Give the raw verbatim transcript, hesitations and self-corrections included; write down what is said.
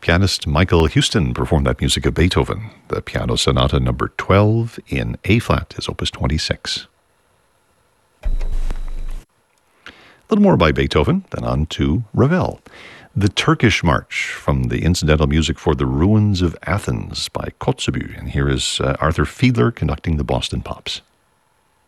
pianist Michael Houston performed that music of Beethoven. The Piano Sonata number twelve in A-flat is opus twenty-six. A little more by Beethoven, then on to Ravel. The Turkish March from the incidental music for The Ruins of Athens by Kotzebue. And here is uh, Arthur Fiedler conducting the Boston Pops.